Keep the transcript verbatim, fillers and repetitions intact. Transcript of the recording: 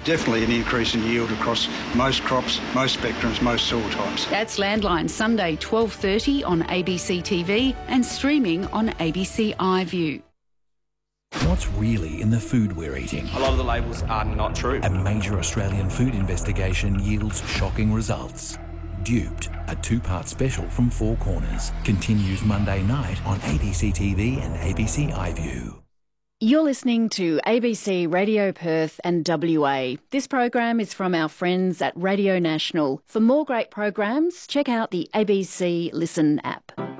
Definitely an increase in yield across most crops, most spectrums, most soil types. That's Landline, Sunday twelve thirty on A B C T V and streaming on A B C iView. What's really in the food we're eating? A lot of the labels are not true. A major Australian food investigation yields shocking results. Duped, a two-part special from Four Corners, continues Monday night on A B C T V and A B C iView. You're listening to A B C Radio Perth and W A. This program is from our friends at Radio National. For more great programs, check out the A B C Listen app.